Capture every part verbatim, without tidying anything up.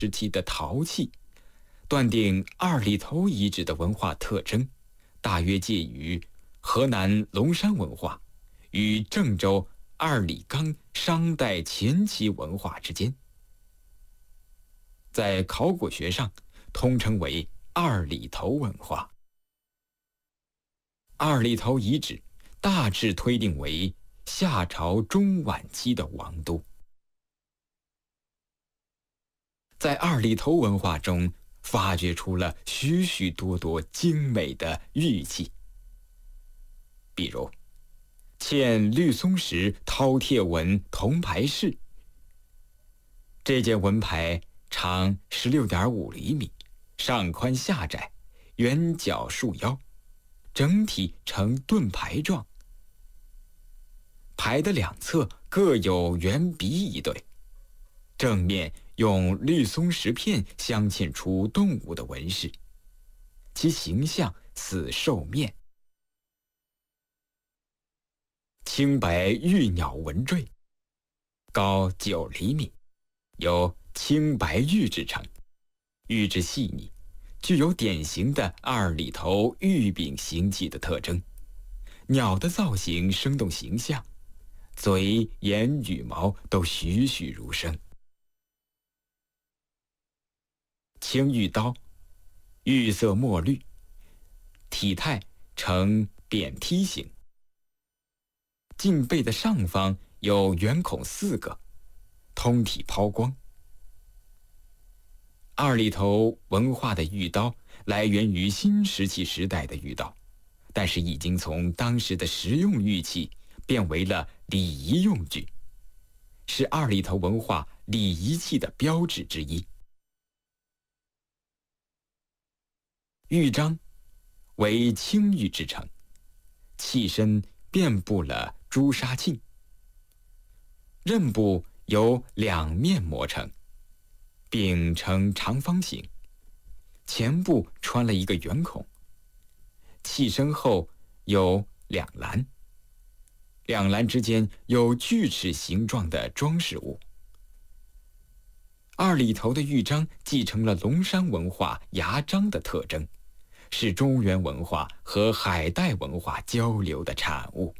时期的陶器，断定二里头遗址的文化特征大约介于河南龙山文化与郑州二里岗商代前期文化之间，在考古学上通称为二里头文化。二里头遗址大致推定为夏朝中晚期的王都。在二里头文化中发掘出了许许多多精美的玉器，比如嵌绿松石饕餮纹铜牌饰。这件纹牌长 十六点五厘米，上宽下窄，圆角束腰，整体呈盾牌状。牌的两侧各有圆鼻一对，正面用绿松石片镶嵌出动物的纹饰，其形象似兽面。青白玉鸟纹坠，高九厘米，由青白玉制成，玉质细腻，具有典型的二里头玉柄形器的特征。鸟的造型生动形象，嘴、眼、羽毛都栩栩如生。青玉刀，玉色墨绿，体态呈扁梯形，颈背的上方有圆孔四个，通体抛光。二里头文化的玉刀来源于新石器时代的玉刀，但是已经从当时的实用玉器变为了礼仪用具，是二里头文化礼仪器的标志之一。玉章为青玉制成，器身遍布了朱砂沁，刃部由两面磨成，柄呈长方形，前部穿了一个圆孔，器身后有两栏，两栏之间有锯齿形状的装饰物。二里头的玉章继承了龙山文化牙章的特征，是中原文化和海带文化交流的产物。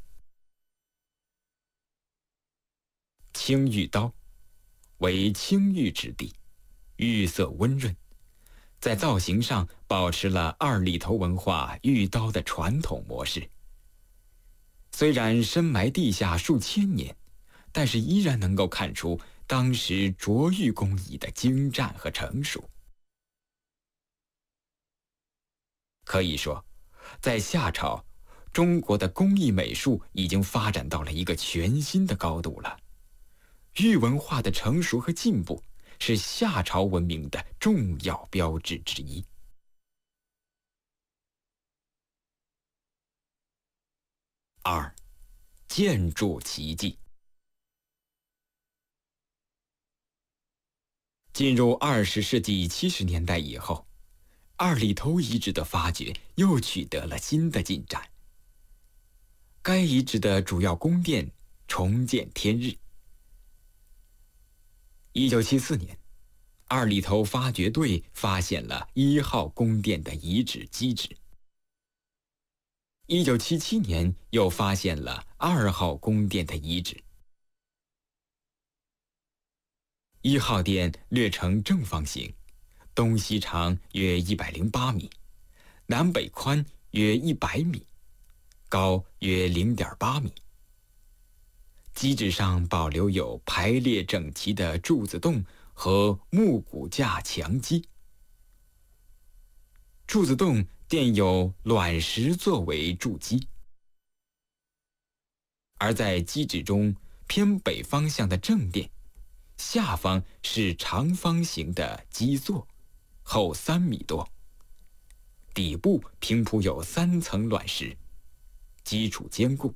青玉刀为青玉质地，玉色温润，在造型上保持了二里头文化玉刀的传统模式。虽然深埋地下数千年，但是依然能够看出当时琢玉工艺的精湛和成熟。可以说，在夏朝，中国的工艺美术已经发展到了一个全新的高度了。玉文化的成熟和进步是夏朝文明的重要标志之一。二、建筑奇迹。进入二十世纪七十年代以后，二里头遗址的发掘又取得了新的进展。该遗址的主要宫殿重见天日。一九七四年，二里头发掘队发现了一号宫殿的遗址基址。一九七七年，又发现了二号宫殿的遗址。一号殿略呈正方形，东西长约一百零八米，南北宽约一百米，高约零点八米。基址上保留有排列整齐的柱子洞和木骨架墙基。柱子洞垫有卵石作为柱基，而在基址中偏北方向的正殿，下方是长方形的基座，厚三米多，底部平铺有三层卵石，基础坚固。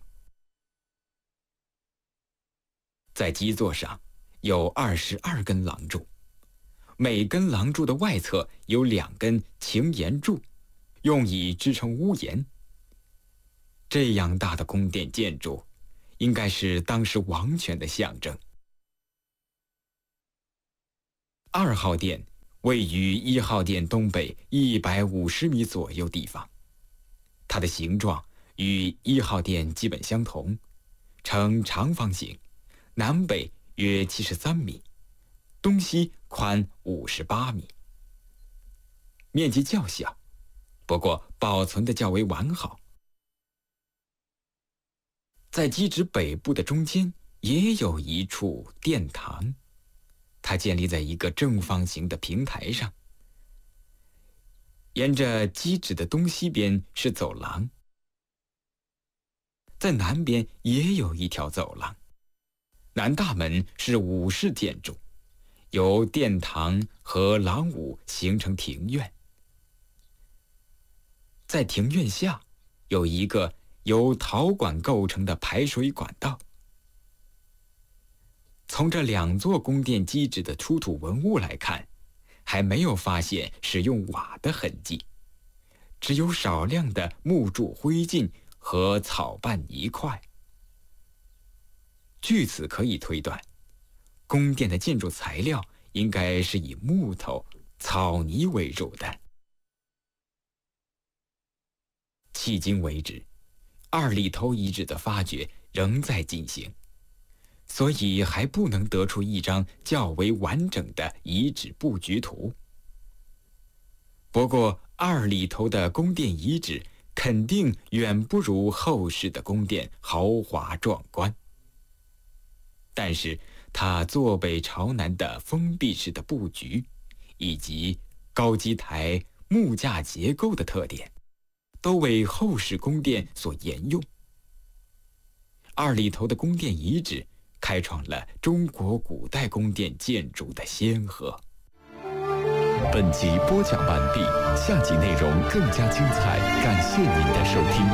在基座上有二十二根廊柱，每根廊柱的外侧有两根擎檐柱，用以支撑屋檐。这样大的宫殿建筑，应该是当时王权的象征。二号殿位于一号殿东北一百五十米左右地方。它的形状与一号殿基本相同，呈长方形，南北约七十三米，东西宽五十八米，面积较小，不过保存的较为完好。在基址北部的中间也有一处殿堂，它建立在一个正方形的平台上，沿着基址的东西边是走廊，在南边也有一条走廊。南大门是武式建筑，由殿堂和廊庑形成庭院。在庭院下有一个由陶管构成的排水管道。从这两座宫殿基址的出土文物来看，还没有发现使用瓦的痕迹，只有少量的木柱灰烬和草瓣泥块。据此可以推断，宫殿的建筑材料应该是以木头、草泥为主的。迄今为止，二里头遗址的发掘仍在进行，所以还不能得出一张较为完整的遗址布局图。不过，二里头的宫殿遗址肯定远不如后世的宫殿豪华壮观，但是它坐北朝南的封闭式的布局，以及高基台木架结构的特点，都为后世宫殿所沿用。二里头的宫殿遗址开创了中国古代宫殿建筑的先河。 本集播讲完毕，下集内容更加精彩，感谢您的收听。